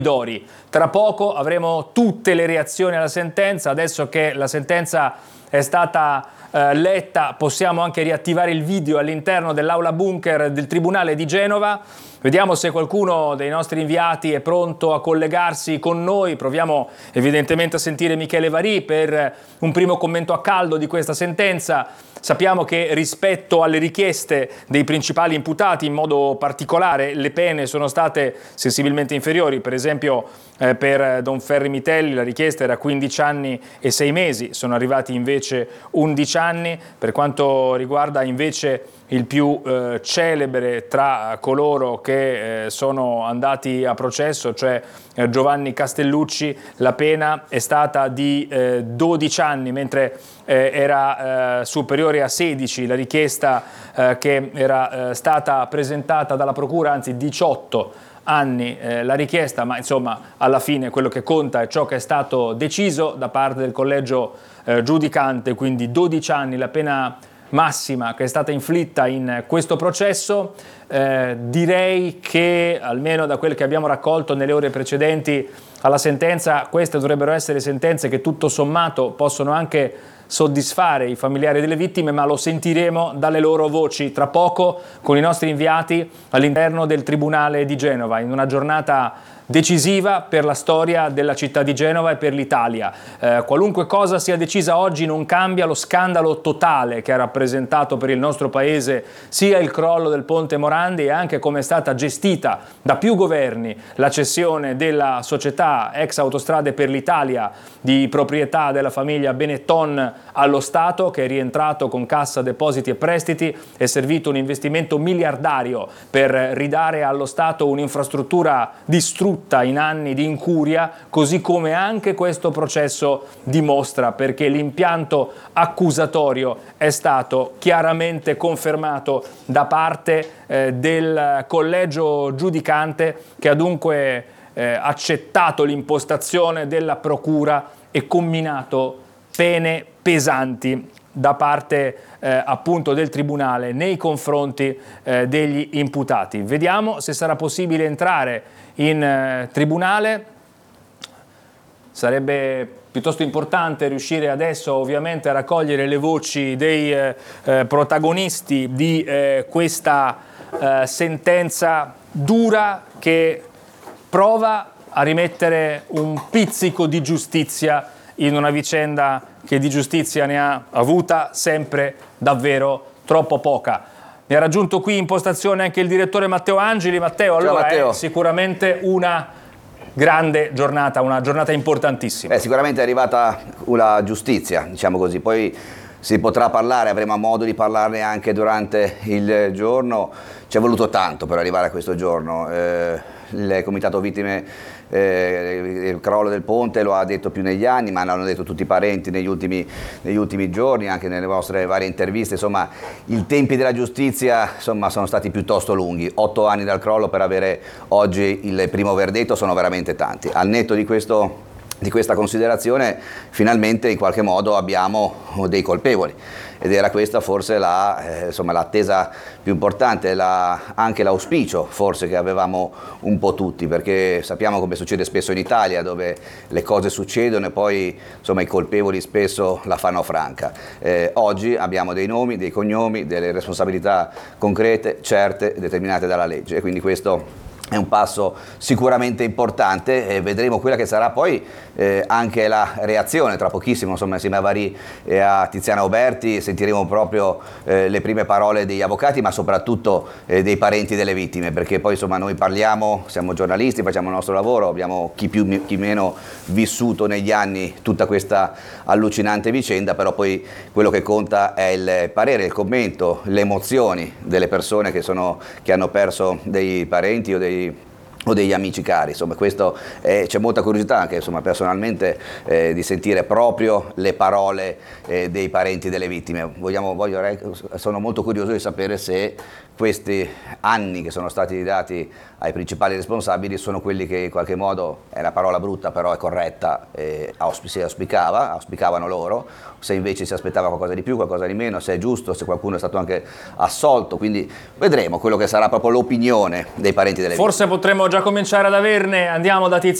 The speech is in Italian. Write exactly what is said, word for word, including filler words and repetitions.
Dori. Tra poco avremo tutte le reazioni alla sentenza. Adesso che la sentenza è stata eh, letta, possiamo anche riattivare il video all'interno dell'aula bunker del Tribunale di Genova. Vediamo se qualcuno dei nostri inviati è pronto a collegarsi con noi. Proviamo evidentemente a sentire Michele Varì per un primo commento a caldo di questa sentenza. Sappiamo che rispetto alle richieste dei principali imputati, in modo particolare, le pene sono state sensibilmente inferiori. Per esempio eh, per Don Ferri Mitelli la richiesta era quindici anni e sei mesi, sono arrivati invece undici anni. Per quanto riguarda invece il più eh, celebre tra coloro che eh, sono andati a processo, cioè eh, Giovanni Castellucci, la pena è stata di eh, dodici anni, mentre eh, era eh, superiore a sedici la richiesta eh, che era eh, stata presentata dalla Procura, anzi diciotto anni eh, la richiesta, ma insomma alla fine quello che conta è ciò che è stato deciso da parte del collegio eh, giudicante, quindi dodici anni la pena massima che è stata inflitta in questo processo. Eh, direi che, almeno da quel che abbiamo raccolto nelle ore precedenti alla sentenza, queste dovrebbero essere sentenze che tutto sommato possono anche soddisfare i familiari delle vittime, ma lo sentiremo dalle loro voci tra poco con i nostri inviati all'interno del Tribunale di Genova, in una giornata decisiva per la storia della città di Genova e per l'Italia. Eh, qualunque cosa sia decisa oggi non cambia lo scandalo totale che ha rappresentato per il nostro paese sia il crollo del ponte Morandi e anche come è stata gestita da più governi la cessione della società ex Autostrade per l'Italia di proprietà della famiglia Benetton allo Stato, che è rientrato con Cassa Depositi e Prestiti, è servito un investimento miliardario per ridare allo Stato un'infrastruttura distrutta in anni di incuria, così come anche questo processo dimostra, perché l'impianto accusatorio è stato chiaramente confermato da parte eh, del collegio giudicante, che ha dunque eh, accettato l'impostazione della procura e comminato pene pesanti da parte eh, appunto del Tribunale nei confronti eh, degli imputati. Vediamo se sarà possibile entrare in eh, Tribunale. Sarebbe piuttosto importante riuscire adesso ovviamente a raccogliere le voci dei eh, eh, protagonisti di eh, questa eh, sentenza dura, che prova a rimettere un pizzico di giustizia in una vicenda che di giustizia ne ha avuta sempre davvero troppo poca. Mi ha raggiunto qui in postazione anche il direttore Matteo Angeli. Matteo, allora Ciao, Matteo. È sicuramente una grande giornata, una giornata importantissima. Beh, sicuramente è arrivata la giustizia, diciamo così, poi si potrà parlare, avremo modo di parlarne anche durante il giorno. Ci è voluto tanto per arrivare a questo giorno. Eh, il Comitato Vittime eh, il crollo del ponte lo ha detto più negli anni, ma l'hanno detto tutti i parenti negli ultimi, negli ultimi giorni, anche nelle vostre varie interviste. Insomma, i tempi della giustizia insomma, sono stati piuttosto lunghi. Otto anni dal crollo per avere oggi il primo verdetto sono veramente tanti. Al netto di questo di questa considerazione, finalmente in qualche modo abbiamo dei colpevoli, ed era questa forse la, eh, insomma, l'attesa più importante, la, anche l'auspicio forse che avevamo un po' tutti, perché sappiamo come succede spesso in Italia, dove le cose succedono e poi insomma, i colpevoli spesso la fanno franca. Eh, oggi abbiamo dei nomi, dei cognomi, delle responsabilità concrete, certe, determinate dalla legge, e quindi questo è un passo sicuramente importante, e vedremo quella che sarà poi eh, anche la reazione tra pochissimo, insomma, insieme a Varì e a Tiziana Oberti sentiremo proprio eh, le prime parole degli avvocati, ma soprattutto eh, dei parenti delle vittime, perché poi insomma noi parliamo, siamo giornalisti, facciamo il nostro lavoro, abbiamo chi più chi meno vissuto negli anni tutta questa allucinante vicenda, però poi quello che conta è il parere, il commento, le emozioni delle persone che, sono, che hanno perso dei parenti o dei o degli amici cari. Insomma, questo eh, c'è molta curiosità anche insomma, personalmente eh, di sentire proprio le parole eh, dei parenti delle vittime. Vogliamo, voglio, sono molto curioso di sapere se questi anni che sono stati dati ai principali responsabili sono quelli che in qualche modo, è una parola brutta però è corretta, eh, si auspicava, auspicavano loro, se invece si aspettava qualcosa di più, qualcosa di meno, se è giusto, se qualcuno è stato anche assolto. Quindi vedremo quello che sarà proprio l'opinione dei parenti delle vittime. Forse potremo già cominciare ad averne. Andiamo da Tiziano